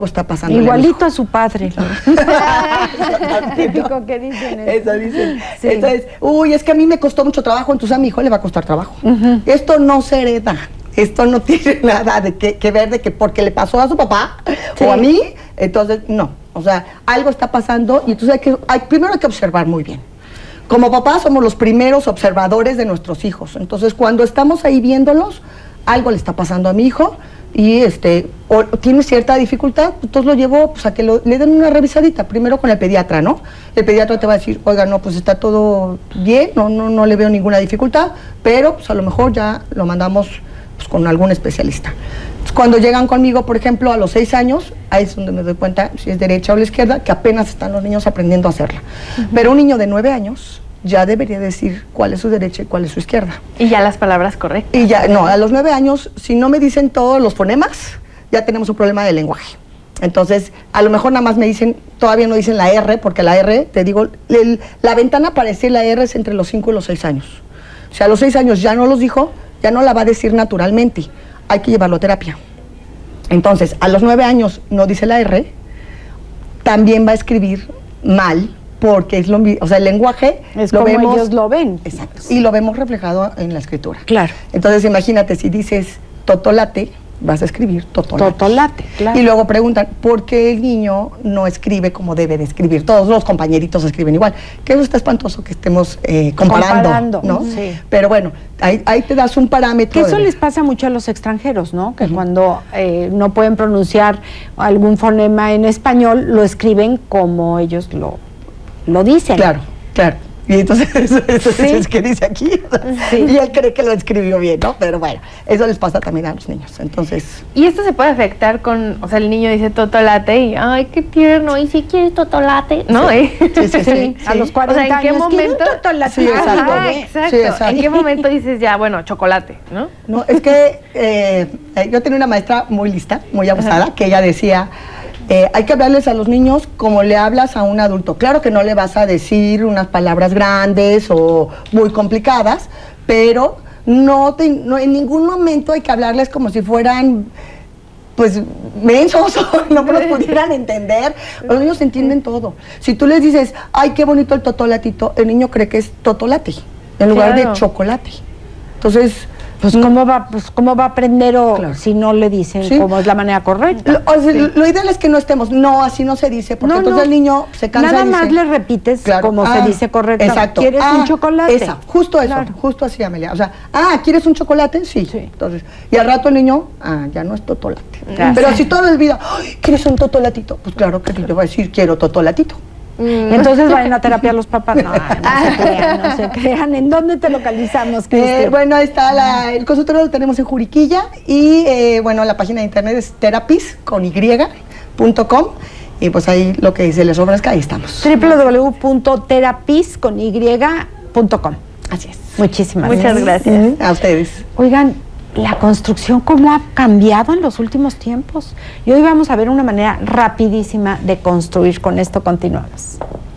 está pasando. Igualito a su padre. Típico que dicen eso. Dicen. Sí. Entonces, es que a mí me costó mucho trabajo, entonces a mi hijo le va a costar trabajo. Esto no se hereda. Esto no tiene nada de que ver de que porque le pasó a su papá o a mí, entonces no. O sea, algo está pasando y entonces primero hay que observar muy bien. Como papás somos los primeros observadores de nuestros hijos. Entonces, cuando estamos ahí viéndolos, algo le está pasando a mi hijo y o tiene cierta dificultad, entonces lo llevo a que le den una revisadita, primero con el pediatra, ¿no? El pediatra te va a decir, oiga, no, pues está todo bien, no le veo ninguna dificultad, pero pues a lo mejor ya lo mandamos pues, con algún especialista. Entonces, cuando llegan conmigo, por ejemplo, a los 6 años, ahí es donde me doy cuenta si es derecha o la izquierda, que apenas están los niños aprendiendo a hacerla. Pero un niño de 9 años ya debería decir cuál es su derecha y cuál es su izquierda. Y ya las palabras correctas. Y ya, no, a los 9 años, si no me dicen todos los fonemas, ya tenemos un problema de lenguaje. Entonces, a lo mejor nada más me dicen, todavía no dicen la R, porque la R, te digo, la ventana para decir la R es entre los 5 y los 6 años. O sea, a los 6 años ya no los dijo, ya no la va a decir naturalmente. Hay que llevarlo a terapia. Entonces, a los 9 años no dice la R, también va a escribir mal, porque es o sea, el lenguaje es como vemos, ellos lo ven. Exacto. Y lo vemos reflejado en la escritura. Claro. Entonces, imagínate, si dices totolate, vas a escribir totolate. Totolate, claro. Y luego preguntan, ¿por qué el niño no escribe como debe de escribir? Todos los compañeritos escriben igual. Que eso está espantoso que estemos comparando, ¿no? Sí. Pero bueno, ahí te das un parámetro. Que eso les pasa mucho a los extranjeros, ¿no? Que cuando no pueden pronunciar algún fonema en español, lo escriben como ellos lo dicen. Claro, claro. Y entonces eso es que dice aquí. Y él cree que lo escribió bien, ¿no? Pero bueno, eso les pasa también a los niños. Entonces. Y esto se puede afectar o sea, el niño dice totolate y, ay, qué tierno, y si quieres totolate, ¿no? Sí. A los 40 ¿en qué años, momento? Totolate. Sí, exacto. Exacto. Sí, exacto. ¿En qué momento dices ya, bueno, chocolate, no? No, es que yo tenía una maestra muy lista, muy abusada, que ella decía, hay que hablarles a los niños como le hablas a un adulto. Claro que no le vas a decir unas palabras grandes o muy complicadas, pero no en ningún momento hay que hablarles como si fueran, pues, mensos o no los pudieran entender. Los niños entienden todo. Si tú les dices, ay, qué bonito el totolatito, el niño cree que es totolate en lugar de chocolate. Entonces, pues ¿cómo va a aprender si no le dicen cómo es la manera correcta? Lo ideal es que no estemos, no, así no se dice, porque entonces el niño se cansa. Nada más le repites como se dice correcto. Exacto. ¿Quieres un chocolate? Justo eso, justo así, Amelia. O sea, ¿quieres un chocolate? Sí. Entonces, y al rato el niño, ya no es totolate. Pero si toda la vida, ¿quieres un totolatito? Pues claro que yo voy a decir, quiero totolatito. Entonces vayan a terapia los papás. No se crean. ¿En dónde te localizamos, Cristian? Bueno, ahí está el consultorio lo tenemos en Juriquilla y bueno, la página de internet es therapis.com y pues ahí lo que se les ofrezca, ahí estamos. www.therapis.com. Así es. Muchas gracias. A ustedes. Oigan, la construcción, ¿cómo ha cambiado en los últimos tiempos? Y hoy vamos a ver una manera rapidísima de construir. Con esto continuamos.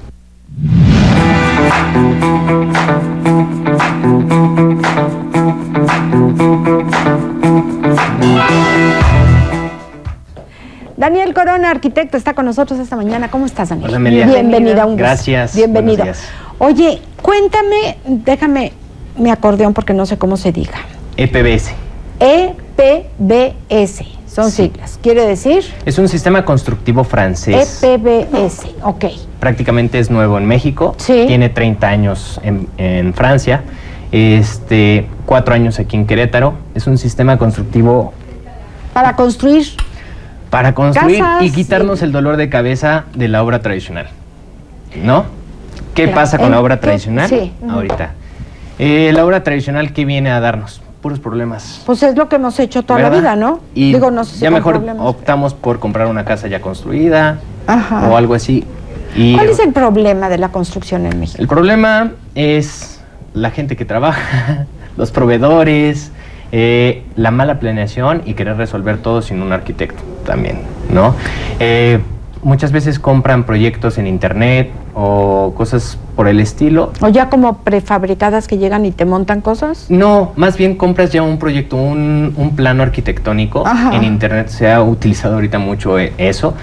Daniel Corona, arquitecto, está con nosotros esta mañana. ¿Cómo estás, Daniel? Hola, Amelia. Bienvenida. Gracias. Bienvenido. Oye, cuéntame, déjame mi acordeón porque no sé cómo se diga. EPBS. EPBS, son siglas. ¿Quiere decir? Es un sistema constructivo francés. EPBS, ok. Prácticamente es nuevo en México. Sí. Tiene 30 años en Francia. 4 años aquí en Querétaro. Es un sistema constructivo para construir casas, y quitarnos el dolor de cabeza de la obra tradicional, ¿no? ¿Qué pasa con la obra tradicional? Sí. Ahorita. La obra tradicional, ¿qué viene a darnos? Puros problemas. Pues es lo que hemos hecho toda la vida, ¿no? Y no sé si ya mejor optamos por comprar una casa ya construida o algo así. ¿Cuál es el problema de la construcción en México? El problema es la gente que trabaja, los proveedores, la mala planeación y querer resolver todo sin un arquitecto también, ¿no? muchas veces compran proyectos en internet o cosas por el estilo. ¿O ya como prefabricadas que llegan y te montan cosas? No, más bien compras ya un proyecto, un plano arquitectónico. Ajá. En internet se ha utilizado ahorita mucho eso.